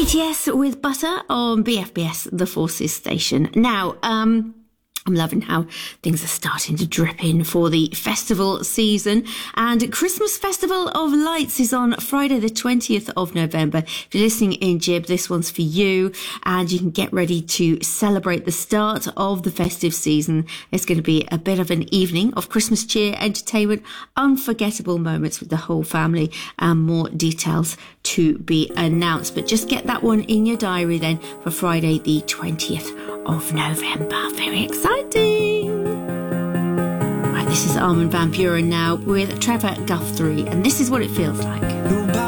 BTS with Butter on BFBS, the Forces station. Now, I'm loving how things are starting to drip in for the festival season. And Christmas Festival of Lights is on Friday the 20th of November. If you're listening in Jib, this one's for you. And you can get ready to celebrate the start of the festive season. It's going to be a bit of an evening of Christmas cheer, entertainment, unforgettable moments with the whole family, and more details to be announced. But just get that one in your diary then for Friday the 20th of November. Very exciting. Right, this is Armin van Buuren now with Trevor Guthrie, and this is what it feels like.